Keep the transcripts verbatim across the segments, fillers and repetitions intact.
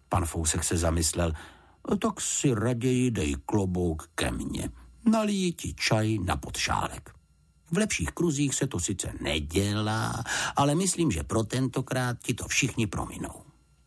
Pan Fousek se zamyslel. Tak si raději dej klobouk ke mně. Nalij ti čaj na podšálek. V lepších kruzích se to sice nedělá, ale myslím, že pro tentokrát ti to všichni prominou.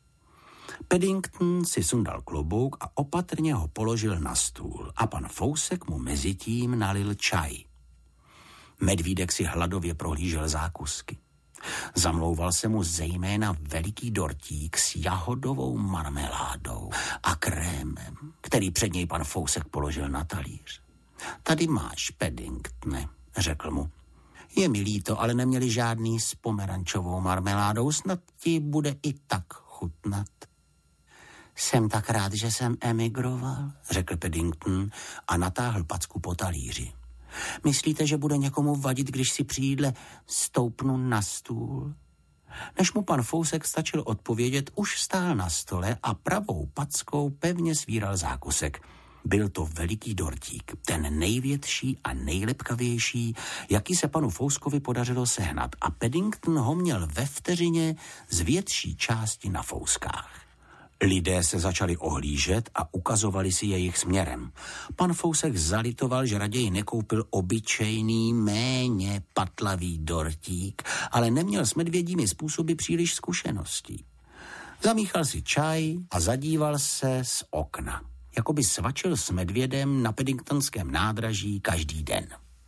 Paddington si sundal klobouk a opatrně ho položil na stůl a pan Fousek mu mezitím nalil čaj. Medvídek si hladově prohlížel zákusky. Zamlouval se mu zejména veliký dortík s jahodovou marmeládou a krémem, který před něj pan Fousek položil na talíř. Tady máš, Paddingtone, řekl mu. Je mi líto, ale neměli žádný s pomerančovou marmeládou, snad ti bude i tak chutnat. Jsem tak rád, že jsem emigroval, řekl Paddington a natáhl packu po talíři. Myslíte, že bude někomu vadit, když si při jídle stoupnu na stůl? Než mu pan Fousek stačil odpovědět, už stál na stole a pravou packou pevně svíral zákusek. Byl to veliký dortík, ten největší a nejlepkavější, jaký se panu Fouskovi podařilo sehnat, a Paddington ho měl ve vteřině z větší části na fouskách. Lidé se začali ohlížet a ukazovali si jejich směrem. Pan Fousek zalitoval, že raději nekoupil obyčejný, méně patlavý dortík, ale neměl s medvědími způsoby příliš zkušeností. Zamíchal si čaj a zadíval se z okna, jako by svačil s medvědem na Paddingtonském nádraží každý den.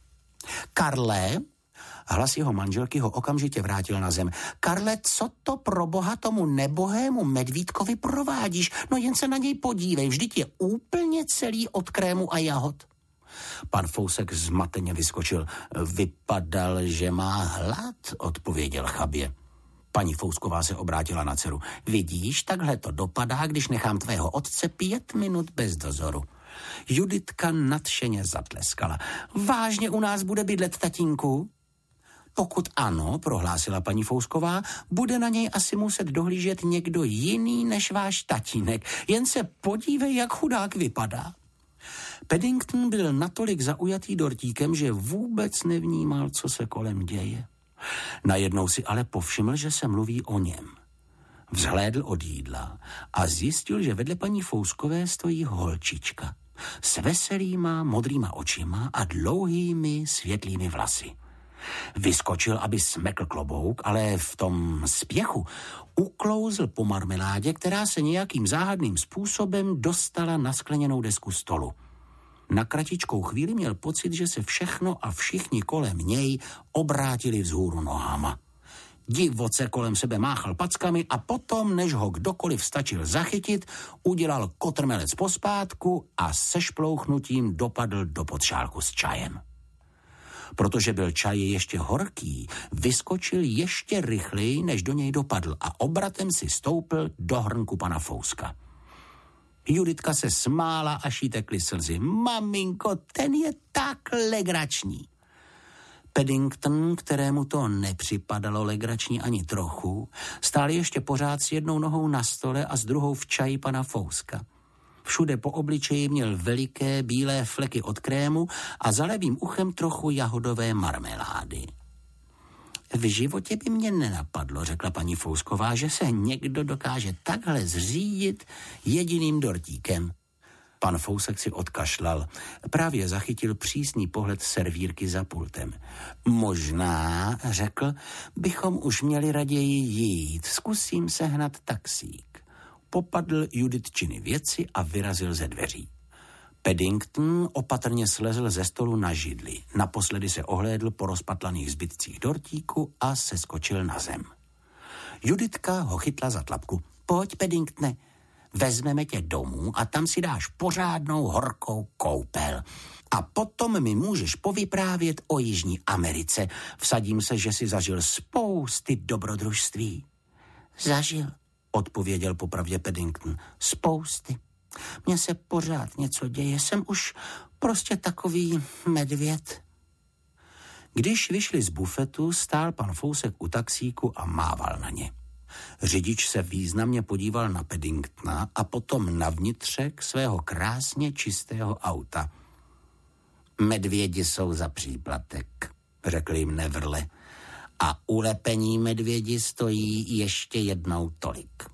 Karle, hlas jeho manželky ho okamžitě vrátil na zem. Karle, co to pro boha tomu nebohému medvídkovi provádíš? No jen se na něj podívej, vždyť je úplně celý od krému a jahod. Pan Fousek zmateně vyskočil. Vypadal, že má hlad, odpověděl chabě. Paní Fousková se obrátila na dceru. Vidíš, takhle to dopadá, když nechám tvého otce pět minut bez dozoru. Juditka nadšeně zatleskala. Vážně u nás bude bydlet, tatínku? Pokud ano, prohlásila paní Fousková, bude na něj asi muset dohlížet někdo jiný než váš tatínek. Jen se podívej, jak chudák vypadá. Paddington byl natolik zaujatý dortíkem, že vůbec nevnímal, co se kolem děje. Najednou si ale povšiml, že se mluví o něm. Vzhlédl od jídla a zjistil, že vedle paní Fouskové stojí holčička s veselýma modrýma očima a dlouhými světlými vlasy. Vyskočil, aby smekl klobouk, ale v tom spěchu uklouzl po marmeládě, která se nějakým záhadným způsobem dostala na skleněnou desku stolu. Na kratičkou chvíli měl pocit, že se všechno a všichni kolem něj obrátili vzhůru nohama. Divoce kolem sebe máchal packami a potom, než ho kdokoliv stačil zachytit, udělal kotrmelec pospátku a se šplouchnutím dopadl do podšálku s čajem. Protože byl čaj ještě horký, vyskočil ještě rychleji, než do něj dopadl a obratem si stoupl do hrnku pana Fouska. Juditka se smála, až jí tekly slzy. Maminko, ten je tak legrační. Paddington, kterému to nepřipadalo legrační ani trochu, stál ještě pořád s jednou nohou na stole a s druhou v čaji pana Fouska. Všude po obličeji měl veliké bílé fleky od krému a za levým uchem trochu jahodové marmelády. V životě by mě nenapadlo, řekla paní Fousková, že se někdo dokáže takhle zřídit jediným dortíkem. Pan Fousek si odkašlal. Právě zachytil přísný pohled servírky za pultem. Možná, řekl, bychom už měli raději jít. Zkusím sehnat taxík. Popadl Juditčiny věci a vyrazil ze dveří. Paddington opatrně slezl ze stolu na židli. Naposledy se ohlédl po rozpatlaných zbytcích dortíku a seskočil na zem. Juditka ho chytla za tlapku. Pojď, Paddingtone, vezmeme tě domů a tam si dáš pořádnou horkou koupel. A potom mi můžeš povyprávět o Jižní Americe. Vsadím se, že si zažil spousty dobrodružství. Zažil, odpověděl popravdě Paddington. Spousty. Mně se pořád něco děje, jsem už prostě takový medvěd. Když vyšli z bufetu, stál pan Fousek u taxíku a mával na ně. Řidič se významně podíval na Paddingtona a potom na vnitřek svého krásně čistého auta. Medvědi jsou za příplatek, řekl jim nevrle, a ulepení medvědi stojí ještě jednou tolik.